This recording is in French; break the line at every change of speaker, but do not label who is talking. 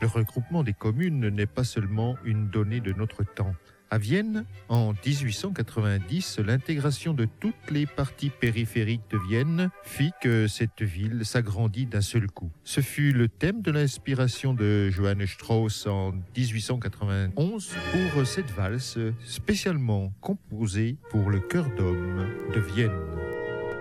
Le regroupement des communes n'est pas seulement une donnée de notre temps. À Vienne, en 1890, l'intégration de toutes les parties périphériques de Vienne fit que cette ville s'agrandit d'un seul coup. Ce fut le thème de l'inspiration de Johann Strauss en 1891 pour cette valse spécialement composée pour le chœur d'hommes de Vienne.